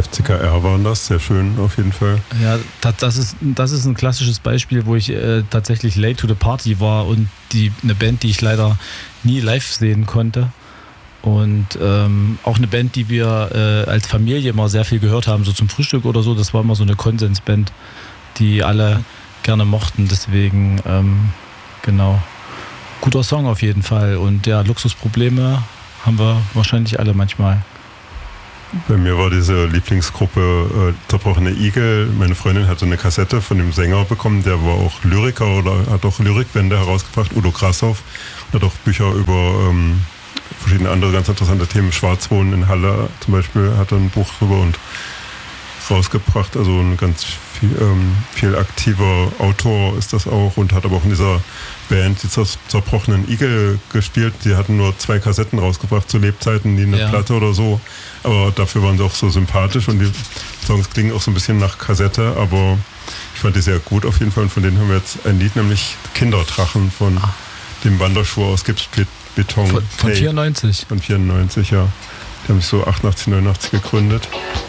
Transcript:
FCKR waren das, sehr schön auf jeden Fall. Ja, das ist ein klassisches Beispiel, wo ich tatsächlich late to the party war und eine Band, die ich leider nie live sehen konnte. Und auch eine Band, die wir als Familie immer sehr viel gehört haben, so zum Frühstück oder so, das war immer so eine Konsensband, die alle gerne mochten. Deswegen, genau, guter Song auf jeden Fall. Und ja, Luxusprobleme haben wir wahrscheinlich alle manchmal. Bei mir war diese Lieblingsgruppe Zerbrochene Igel. Meine Freundin hatte eine Kassette von dem Sänger bekommen, der war auch Lyriker oder hat auch Lyrikbände herausgebracht, Udo Grashoff, hat auch Bücher über verschiedene andere ganz interessante Themen. Schwarzwohnen in Halle zum Beispiel hat er ein Buch drüber und rausgebracht. Also ein ganz viel aktiver Autor ist das auch und hat aber auch in dieser Band die Zerbrochenen Igel gespielt. Die hatten nur 2 Kassetten rausgebracht zu Lebzeiten, nie eine Platte oder so. Aber dafür waren sie auch so sympathisch und die Songs klingen auch so ein bisschen nach Kassette, aber ich fand die sehr gut auf jeden Fall und von denen haben wir jetzt ein Lied, nämlich Kinderdrachen von dem Wanderschuh aus Gipsbeton. Von 94. Von 94, ja. Die haben sich so 88, 89 gegründet.